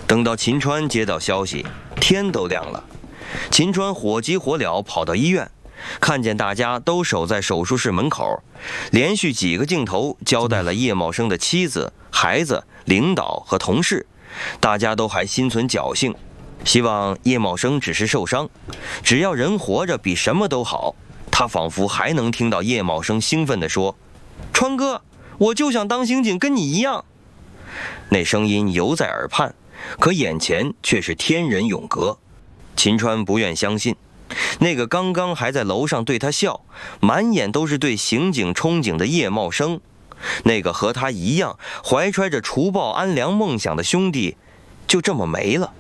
等到秦川接到消息，天都亮了。秦川火急火燎跑到医院，看见大家都守在手术室门口，连续几个镜头交代了叶茂生的妻子、孩子、领导和同事，大家都还心存侥幸，希望叶茂生只是受伤，只要人活着比什么都好。他仿佛还能听到叶茂生兴奋地说：“川哥，我就想当刑警，跟你一样。”那声音犹在耳畔，可眼前却是天人永隔。秦川不愿相信，那个刚刚还在楼上对他笑，满眼都是对刑警憧憬的叶茂生，那个和他一样怀揣着除暴安良梦想的兄弟，就这么没了。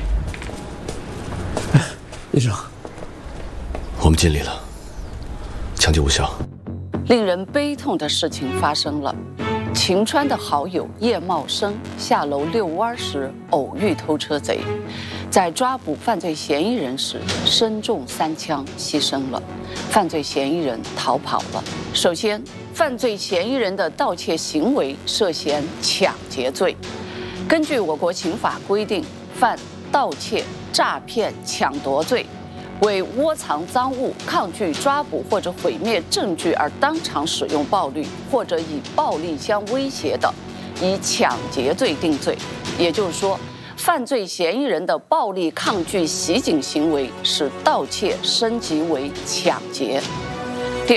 医生， 我们尽力了，抢救无效。 令人悲痛的事情发生了。秦川的好友叶茂生下楼遛弯时偶遇偷车贼，在抓捕犯罪嫌疑人时身中3枪牺牲了，犯罪嫌疑人逃跑了。首先，犯罪嫌疑人的盗窃行为涉嫌抢劫罪。根据我国刑法规定，犯盗窃、诈骗、抢夺罪，为窝藏赃物、抗拒抓捕或者毁灭证据而当场使用暴力，或者以暴力相威胁的，以抢劫罪定罪。也就是说，犯罪嫌疑人的暴力抗拒袭警行为使盗窃升级为抢劫。